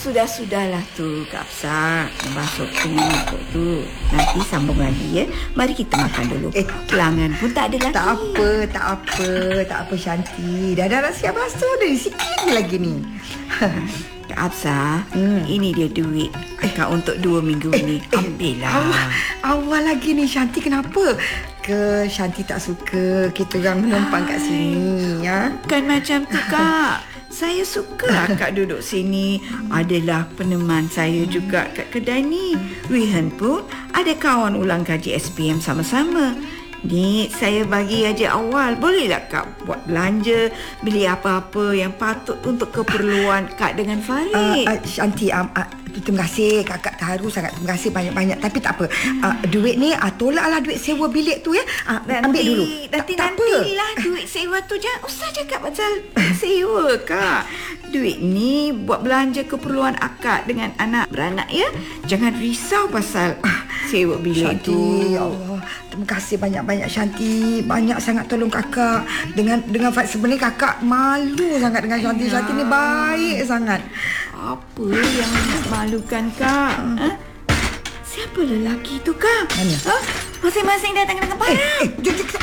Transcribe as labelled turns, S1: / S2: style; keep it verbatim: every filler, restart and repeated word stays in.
S1: sudah-sudahlah tu Kak Hafsah. Membasuh pengikut tu. Nanti sambung lagi ya. Mari kita makan dulu. Eh, kelangan pun tak ada lagi.
S2: Tak apa, tak apa, tak apa Shanti. Dah dah siap basuh dah. Sikit lagi ni.
S1: Kak Hafsah, hmm. ini dia duit Kak untuk dua minggu eh, ni. Ambillah.
S2: Eh, awal, awal lagi ni Shanti, kenapa? Ke Shanti tak suka kita orang menumpang kat sini ya?
S1: Kan macam tu Kak. Saya suka Kak duduk sini. Adalah peneman saya juga kat kedai ni. Wihan pun ada kawan ulang kaji S P M sama-sama. Ni saya bagi aja awal. Bolehlah Kak buat belanja, beli apa-apa yang patut untuk keperluan Kak dengan Farid.
S2: Uh, uh, Shanti, um, uh, terima kasih. Kakak terharu sangat. Terima kasih banyak-banyak. Tapi tak apa. Uh, duit ni, uh, tolaklah duit sewa bilik tu ya. Uh,
S1: nanti,
S2: ambil dulu.
S1: Nanti tak, nantilah tak duit sewa tu. Jangan usah cakap pasal sewa Kak. Duit ni buat belanja keperluan akak dengan anak beranak ya. Jangan risau pasal sewa bilik
S2: Shanti,
S1: tu.
S2: Ya Allah. Terima kasih banyak-banyak Shanti. Banyak sangat tolong kakak. Dengan dengan sebenarnya kakak malu sangat dengan Shanti. Ya. Shanti ni baik sangat.
S1: Apa yang malukan Kak? Hmm. Ha? Siapa lelaki tu Kak?
S2: Mana?
S1: Ha? Masing-masing datang dengan parang.
S2: Eh, eh,